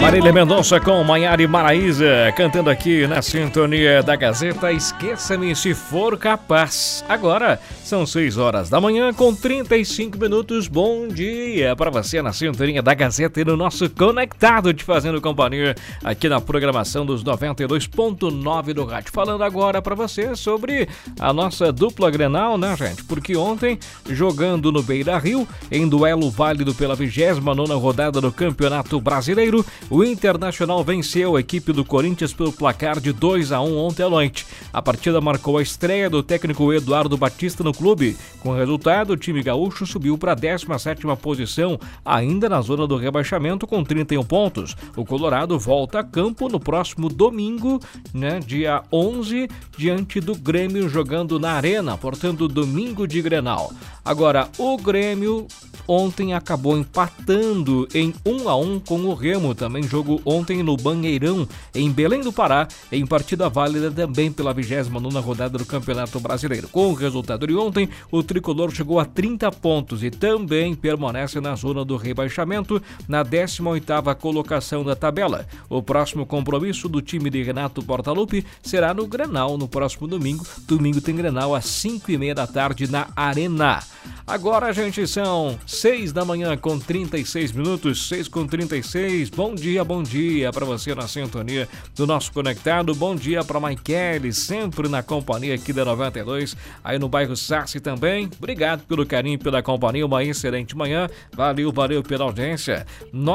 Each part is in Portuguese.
Marília Mendonça com Maiara e Maraísa, cantando aqui na sintonia da Gazeta. Esqueça-me se for capaz. Agora são 6 horas da manhã com 35 minutos. Bom dia para você na sintonia da Gazeta e no nosso Conectado, te fazendo companhia aqui na programação dos 92.9 do rádio. Falando agora para você sobre a nossa dupla Grenal, né, gente? Porque ontem, jogando no Beira-Rio, em duelo válido pela 29ª rodada do Campeonato Brasileiro, o Internacional venceu a equipe do Corinthians pelo placar de 2-1 ontem à noite. A partida marcou a estreia do técnico Eduardo Batista no clube. Com o resultado, o time gaúcho subiu para a 17ª posição, ainda na zona do rebaixamento, com 31 pontos. O Colorado volta a campo no próximo domingo, né, dia 11, diante do Grêmio, jogando na Arena, portanto, domingo de Grenal. Agora, o Grêmio ontem acabou empatando em 1-1 com o Remo, também jogo ontem no Banheirão, em Belém do Pará, em partida válida também pela 29ª rodada do Campeonato Brasileiro. Com o resultado de ontem, o tricolor chegou a 30 pontos e também permanece na zona do rebaixamento, na 18ª colocação da tabela. O próximo compromisso do time de Renato Portaluppi será no Grenal, no próximo domingo. Domingo tem Grenal às 5h30 da tarde na Arena. Agora, gente, são 6 da manhã com 36 minutos, 6:36. Bom dia para você na sintonia do nosso Conectado. Bom dia para Maikele, sempre na companhia aqui da 92, aí no bairro Sassi também. Obrigado pelo carinho, pela companhia, uma excelente manhã. Valeu pela audiência.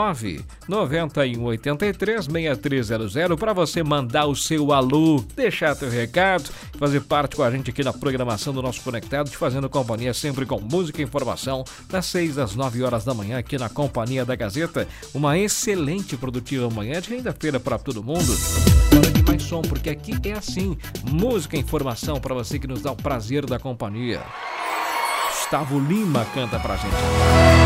991836300 para você mandar o seu alô, deixar teu recado, fazer parte com a gente aqui na programação do nosso Conectado, te fazendo companhia sempre com música e informação, das 6 às 9 horas da manhã, aqui na companhia da Gazeta. Uma excelente e produtiva manhã de quinta-feira para todo mundo. Hora de mais som, porque aqui é assim, música e informação para você que nos dá o prazer da companhia. Gustavo Lima canta pra gente.